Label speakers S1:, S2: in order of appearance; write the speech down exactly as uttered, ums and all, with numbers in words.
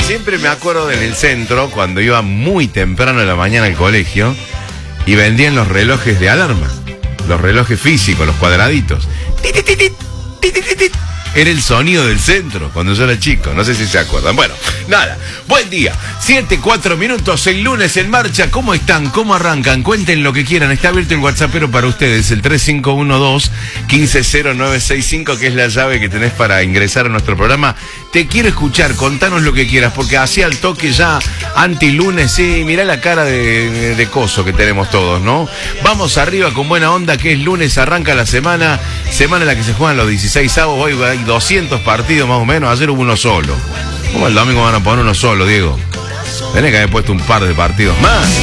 S1: siempre me acuerdo en el centro, cuando iba muy temprano en la mañana al colegio, y vendían los relojes de alarma. Los relojes físicos, los cuadraditos. Era el sonido del centro cuando yo era chico, no sé si se acuerdan. Bueno, nada, buen día, siete, cuatro minutos, el lunes en marcha. ¿Cómo están? ¿Cómo arrancan? Cuenten lo que quieran, está abierto el WhatsAppero para ustedes, el tres cinco uno dos, uno cinco cero nueve seis cinco, que es la llave que tenés para ingresar a nuestro programa. Te quiero escuchar, contanos lo que quieras, porque así al toque ya, anti-lunes, sí, mirá la cara de, de coso que tenemos todos, ¿no? Vamos arriba con buena onda, que es lunes, arranca la semana, semana en la que se juegan los dieciséis avos, hoy hay doscientos partidos más o menos, ayer hubo uno solo. ¿Cómo el domingo van a poner uno solo, Diego? Tenés que haber puesto un par de partidos más.